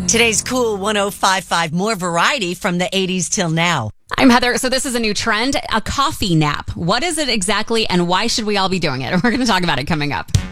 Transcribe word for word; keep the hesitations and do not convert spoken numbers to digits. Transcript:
Today's Cool one oh five point five, more variety from the eighties till now. I'm Heather. So this is a new trend, a coffee nap. What is it exactly and why should we all be doing it? We're going to talk about it coming up.